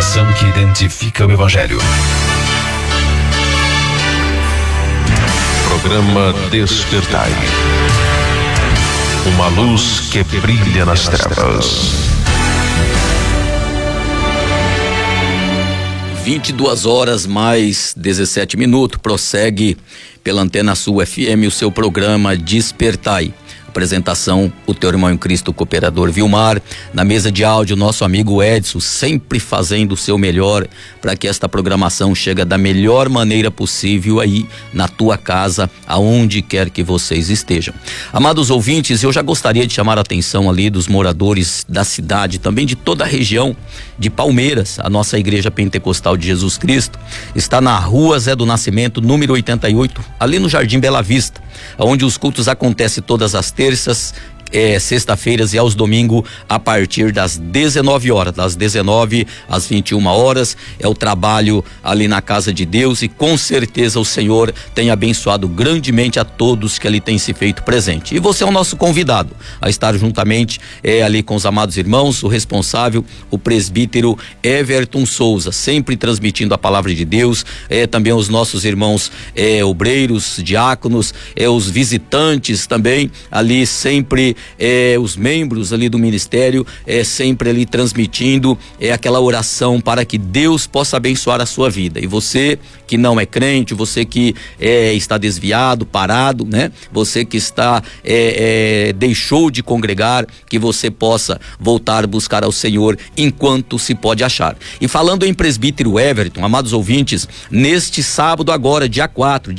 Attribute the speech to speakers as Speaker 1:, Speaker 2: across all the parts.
Speaker 1: estação que identifica o Evangelho.
Speaker 2: Programa Despertai. Uma luz que brilha nas trevas.
Speaker 3: 22 horas mais 17 minutos. Prossegue pela Antena Sul FM o seu programa Despertai. Apresentação, o teu irmão em Cristo, cooperador Vilmar. Na mesa de áudio, nosso amigo Edson, sempre fazendo o seu melhor para que esta programação chegue da melhor maneira possível aí na tua casa, aonde quer que vocês estejam. Amados ouvintes, eu já gostaria de chamar a atenção ali dos moradores da cidade, também de toda a região de Palmeiras. A nossa Igreja Pentecostal de Jesus Cristo está na Rua Zé do Nascimento, número 88, ali no Jardim Bela Vista, onde os cultos acontecem todas as terças, sexta-feiras e aos domingos a partir das 19 horas, das 19 às 21 horas, é o trabalho ali na casa de Deus, e com certeza o Senhor tem abençoado grandemente a todos que ali têm se feito presente. E você é o nosso convidado a estar juntamente ali com os amados irmãos, o responsável, o presbítero Everton Souza, sempre transmitindo a palavra de Deus, também os nossos irmãos obreiros, diáconos, os visitantes também ali sempre, os membros ali do ministério, sempre ali transmitindo aquela oração para que Deus possa abençoar a sua vida. E você que não é crente, você que está desviado, parado, né? Você que está deixou de congregar, que você possa voltar a buscar ao Senhor enquanto se pode achar. E falando em presbítero Everton, amados ouvintes, neste sábado agora, dia 4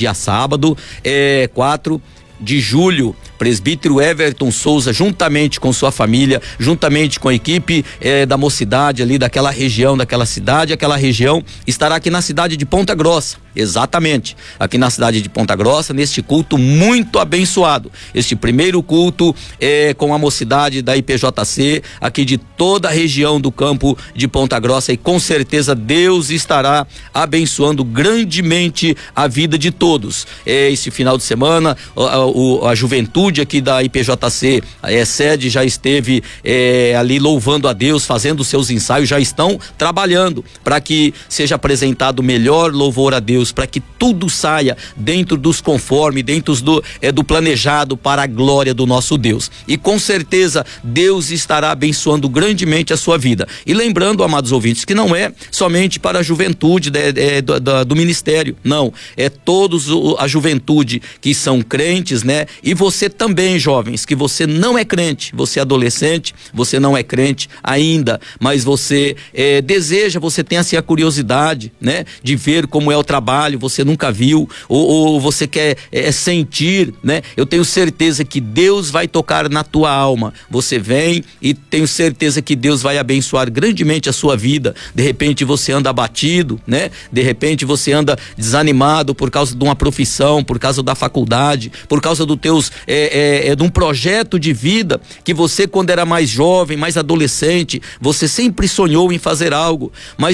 Speaker 3: de julho, presbítero Everton Souza, juntamente com sua família, juntamente com a equipe da mocidade ali daquela região, daquela cidade, aquela região, estará aqui na cidade de Ponta Grossa. Exatamente, aqui na cidade de Ponta Grossa, neste culto muito abençoado. Este primeiro culto com a mocidade da IPJC, aqui de toda a região do campo de Ponta Grossa, e com certeza Deus estará abençoando grandemente a vida de todos. Esse final de semana, a juventude aqui da IPJC, a sede, já esteve ali louvando a Deus, fazendo seus ensaios, já estão trabalhando para que seja apresentado o melhor louvor a Deus, para que tudo saia dentro dos conformes, dentro do planejado para a glória do nosso Deus. E com certeza Deus estará abençoando grandemente a sua vida. E lembrando, amados ouvintes, que não é somente para a juventude do ministério, não, todos a juventude que são crentes, né? E você também, jovens, que você não é crente, você é adolescente, você não é crente ainda, mas você deseja, você tem assim a curiosidade, né? De ver como é o trabalho, você nunca viu, ou você quer sentir, né? Eu tenho certeza que Deus vai tocar na tua alma. Você vem e tenho certeza que Deus vai abençoar grandemente a sua vida. De repente você anda abatido, né? De repente você anda desanimado por causa de uma profissão, por causa da faculdade, por causa do teus de um projeto de vida que você, quando era mais jovem, mais adolescente, você sempre sonhou em fazer algo, mas